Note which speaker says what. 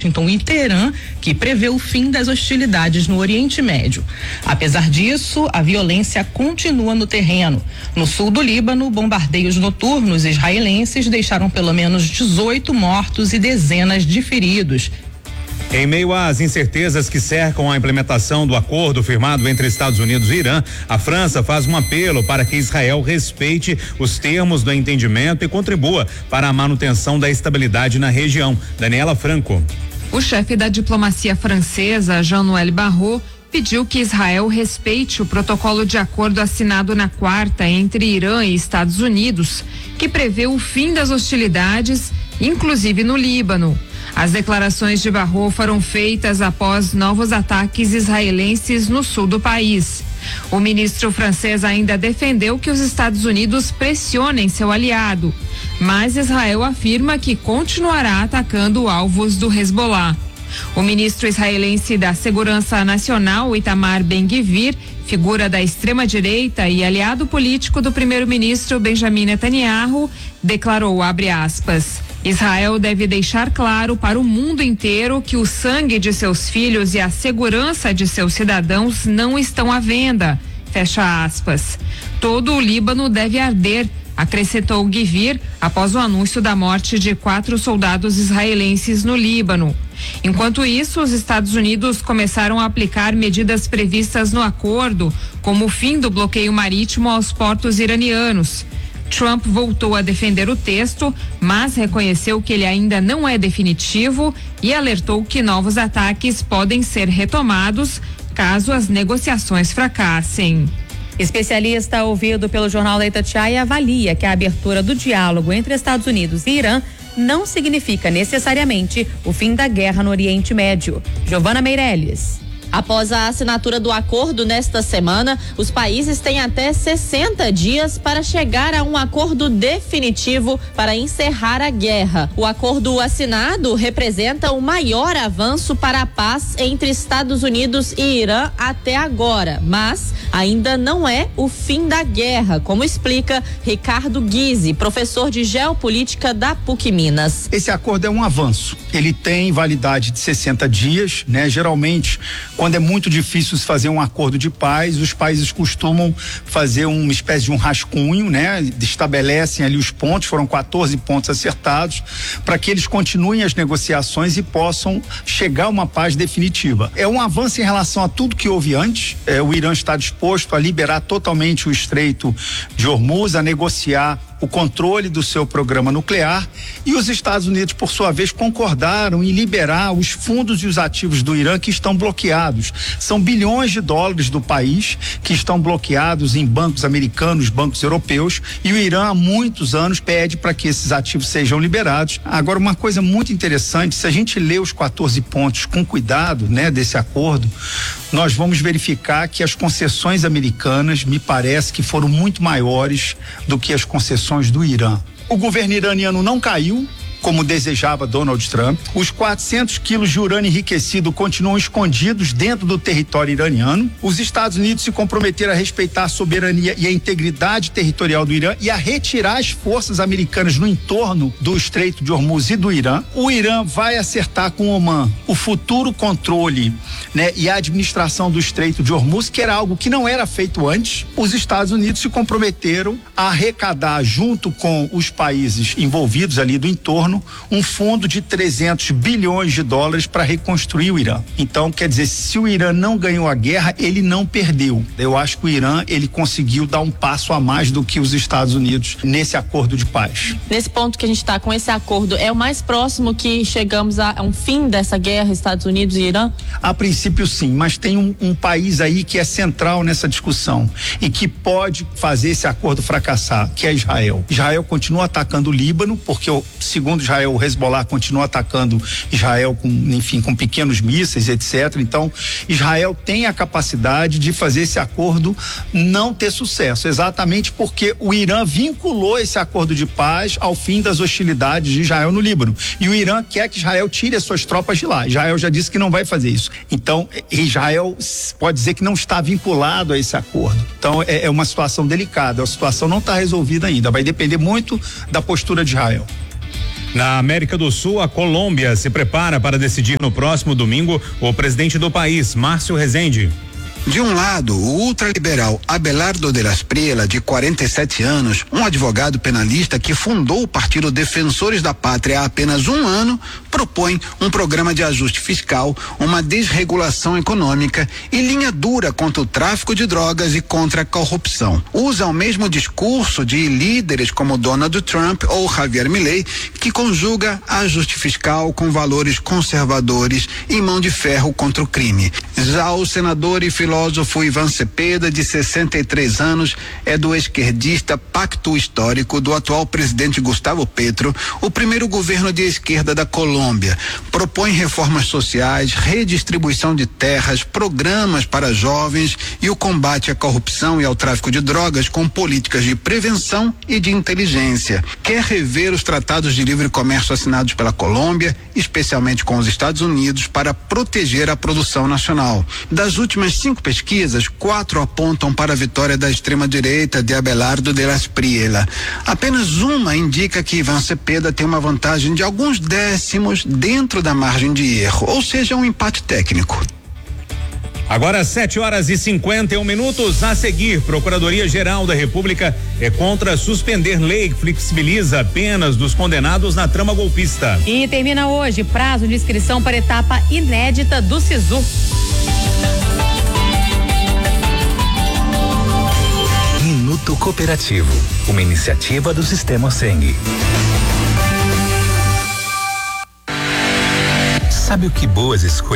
Speaker 1: Washington e Teherã, que prevê o fim das hostilidades no Oriente Médio. Apesar disso, a violência continua no terreno. No sul do Líbano, bombardeios noturnos israelenses deixaram pelo menos 18 mortos e dezenas de feridos.
Speaker 2: Em meio às incertezas que cercam a implementação do acordo firmado entre Estados Unidos e Irã, a França faz um apelo para que Israel respeite os termos do entendimento e contribua para a manutenção da estabilidade na região. Daniela Franco.
Speaker 3: O chefe da diplomacia francesa, Jean-Noël Barrot, pediu que Israel respeite o protocolo de acordo assinado na quarta entre Irã e Estados Unidos, que prevê o fim das hostilidades, inclusive no Líbano. As declarações de Barrot foram feitas após novos ataques israelenses no sul do país. O ministro francês ainda defendeu que os Estados Unidos pressionem seu aliado, mas Israel afirma que continuará atacando alvos do Hezbollah. O ministro israelense da Segurança Nacional, Itamar Ben-Gvir, figura da extrema-direita e aliado político do primeiro-ministro Benjamin Netanyahu, declarou, abre aspas, Israel deve deixar claro para o mundo inteiro que o sangue de seus filhos e a segurança de seus cidadãos não estão à venda, fecha aspas. Todo o Líbano deve arder, acrescentou Gvir após o anúncio da morte de 4 soldados israelenses no Líbano. Enquanto isso, os Estados Unidos começaram a aplicar medidas previstas no acordo, como o fim do bloqueio marítimo aos portos iranianos. Trump voltou a defender o texto, mas reconheceu que ele ainda não é definitivo e alertou que novos ataques podem ser retomados caso as negociações fracassem.
Speaker 4: Especialista ouvido pelo jornal da Itatiaia avalia que a abertura do diálogo entre Estados Unidos e Irã não significa necessariamente o fim da guerra no Oriente Médio. Giovana Meirelles.
Speaker 5: Após a assinatura do acordo nesta semana, os países têm até 60 dias para chegar a um acordo definitivo para encerrar a guerra. O acordo assinado representa o maior avanço para a paz entre Estados Unidos e Irã até agora, mas ainda não é o fim da guerra, como explica Ricardo Guise, professor de geopolítica da PUC Minas.
Speaker 6: Esse acordo é um avanço. Ele tem validade de 60 dias, né? Geralmente, quando é muito difícil se fazer um acordo de paz, os países costumam fazer uma espécie de um rascunho, né? Estabelecem ali os pontos, foram 14 pontos acertados, para que eles continuem as negociações e possam chegar a uma paz definitiva. É um avanço em relação a tudo que houve antes. O Irã está disposto a liberar totalmente o Estreito de Hormuz, a negociar o controle do seu programa nuclear, e os Estados Unidos, por sua vez, concordaram em liberar os fundos e os ativos do Irã que estão bloqueados. São bilhões de dólares do país que estão bloqueados em bancos americanos, bancos europeus, e o Irã há muitos anos pede para que esses ativos sejam liberados. Agora, uma coisa muito interessante, se a gente lê os 14 pontos com cuidado, né, desse acordo, nós vamos verificar que as concessões americanas, me parece que foram muito maiores do que as concessões do Irã. O governo iraniano não caiu, como desejava Donald Trump. Os 400 quilos de urânio enriquecido continuam escondidos dentro do território iraniano. Os Estados Unidos se comprometeram a respeitar a soberania e a integridade territorial do Irã e a retirar as forças americanas no entorno do Estreito de Hormuz e do Irã. O Irã vai acertar com Omã o futuro controle, né, e a administração do Estreito de Hormuz, que era algo que não era feito antes. Os Estados Unidos se comprometeram a arrecadar, junto com os países envolvidos ali do entorno, um fundo de 300 bilhões de dólares para reconstruir o Irã. Então, quer dizer, se o Irã não ganhou a guerra, ele não perdeu. Eu acho que o Irã, ele conseguiu dar um passo a mais do que os Estados Unidos nesse acordo de paz.
Speaker 5: Nesse ponto que a gente está com esse acordo, é o mais próximo que chegamos a um fim dessa guerra, Estados Unidos e Irã?
Speaker 6: A princípio, sim, mas tem um país aí que é central nessa discussão e que pode fazer esse acordo fracassar, que é Israel. Israel continua atacando o Líbano, porque segundo Israel, o Hezbollah continua atacando Israel com pequenos mísseis, etc. Então, Israel tem a capacidade de fazer esse acordo não ter sucesso, exatamente porque o Irã vinculou esse acordo de paz ao fim das hostilidades de Israel no Líbano. E o Irã quer que Israel tire as suas tropas de lá. Israel já disse que não vai fazer isso. Então, Israel pode dizer que não está vinculado a esse acordo. Então, é uma situação delicada. A situação não está resolvida ainda. Vai depender muito da postura de Israel.
Speaker 2: Na América do Sul, a Colômbia se prepara para decidir no próximo domingo o presidente do país, Márcio Rezende.
Speaker 7: De um lado, o ultraliberal Abelardo de las Priela, de 47 anos, um advogado penalista que fundou o Partido Defensores da Pátria há apenas um ano, propõe um programa de ajuste fiscal, uma desregulação econômica e linha dura contra o tráfico de drogas e contra a corrupção. Usa o mesmo discurso de líderes como Donald Trump ou Javier Milei, que conjuga ajuste fiscal com valores conservadores e mão de ferro contra o crime. Já o senador e filósofo Ivan Cepeda, de 63 anos, é do esquerdista Pacto Histórico do atual presidente Gustavo Petro, o primeiro governo de esquerda da Colômbia. Propõe reformas sociais, redistribuição de terras, programas para jovens e o combate à corrupção e ao tráfico de drogas com políticas de prevenção e de inteligência. Quer rever os tratados de livre comércio assinados pela Colômbia, especialmente com os Estados Unidos, para proteger a produção nacional. Das últimas 5 pesquisas, 4 apontam para a vitória da extrema-direita de Abelardo de las Priela. Apenas uma indica que Ivan Cepeda tem uma vantagem de alguns décimos dentro da margem de erro, ou seja, um empate técnico.
Speaker 2: Agora 7h51. A seguir, Procuradoria-Geral da República é contra suspender lei que flexibiliza penas dos condenados na trama golpista.
Speaker 4: E termina hoje prazo de inscrição para etapa inédita do SISU.
Speaker 8: Minuto Cooperativo, uma iniciativa do Sistema Seng. Sabe o que boas escolhas